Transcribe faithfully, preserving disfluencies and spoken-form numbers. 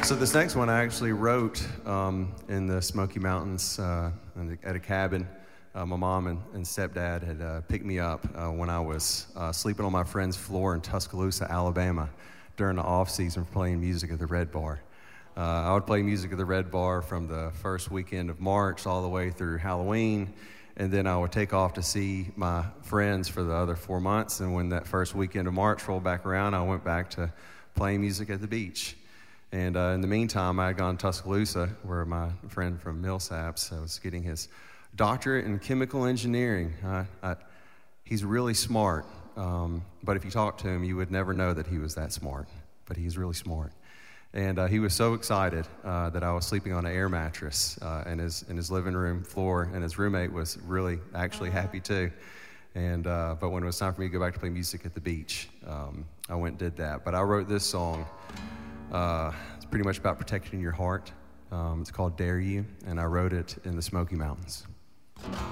So this next one I actually wrote um, in the Smoky Mountains uh, at a cabin. Uh, my mom and, and stepdad had uh, picked me up uh, when I was uh, sleeping on my friend's floor in Tuscaloosa, Alabama, during the off season for playing music at the Red Bar. Uh, I would play music at the Red Bar from the first weekend of March all the way through Halloween, and then I would take off to see my friends for the other four months. And when that first weekend of March rolled back around, I went back to playing music at the beach. And uh, in the meantime, I had gone to Tuscaloosa, where my friend from Millsaps was getting his doctorate in chemical engineering. I, I, he's really smart, um, but if you talk to him, you would never know that he was that smart. But he's really smart. And uh, he was so excited uh, that I was sleeping on an air mattress uh, in his in his living room floor, and his roommate was really actually happy too. And uh, but when it was time for me to go back to play music at the beach, um, I went and did that. But I wrote this song. Uh, it's pretty much about protecting your heart. Um, it's called Dare You, and I wrote it in the Smoky Mountains.